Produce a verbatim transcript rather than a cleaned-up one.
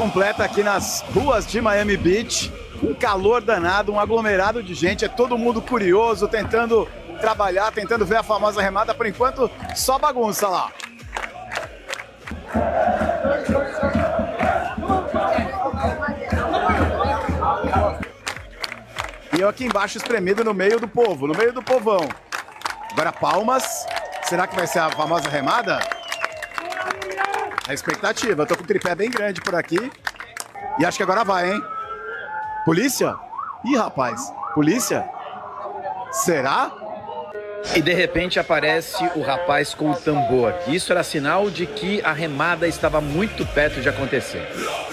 completa aqui nas ruas de Miami Beach. Um calor danado, um aglomerado de gente, é todo mundo curioso, tentando trabalhar, tentando ver a famosa remada. Por enquanto, só bagunça lá. E eu aqui embaixo espremido no meio do povo, no meio do povão. Agora palmas. Será que vai ser a famosa remada? A expectativa. Eu tô com um tripé bem grande por aqui. E acho que agora vai, hein? Polícia? Ih, rapaz. Polícia? Será? E de repente aparece o rapaz com o tambor. Isso era sinal de que a remada estava muito perto de acontecer.